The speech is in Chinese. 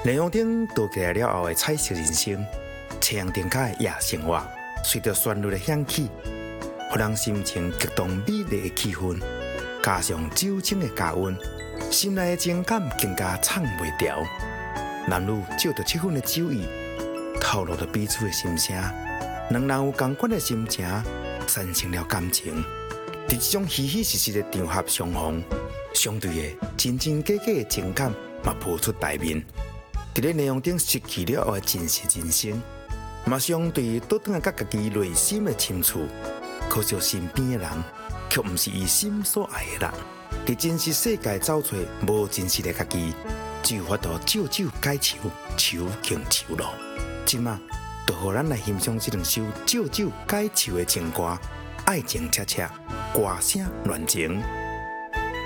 内容顶多起来了后的彩色人生，太阳灯下的夜生活，随着旋律的响起，让人心情激动美丽的气氛，加上酒精的加温，心内的情感更加藏袂牢。男女借着7分的酒意，透露着彼此的心声，两人有同款的心情，产生了感情。在这种虚虚实实的场合相逢，相对的真真假假的情感嘛浮出台面。在咧内容顶失去了后的真实人生，嘛相对倒转来甲家己内心的深处，可惜身边的人却不是伊心所爱的人。在真实世界找找无真实的家己，只有法度借酒解愁，愁更愁咯。今仔就互咱来欣赏这两首借酒解愁的情歌，爱情切切，歌声乱情。